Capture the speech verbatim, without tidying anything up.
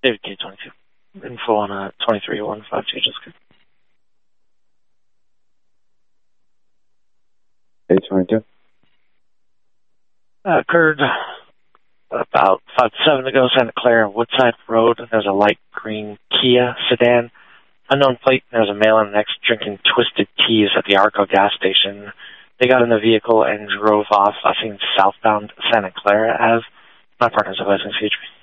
David K twenty-two. Info on a twenty-three one five two, Jessica. K twenty-two. Uh, occurred about five to seven ago, Santa Clara Woodside Road. There's a light green Kia sedan. Unknown plate. There's a male and an ex drinking twisted teas at the Arco gas station. They got in the vehicle and drove off, I think, southbound Santa Clara as my partner's advising C H P.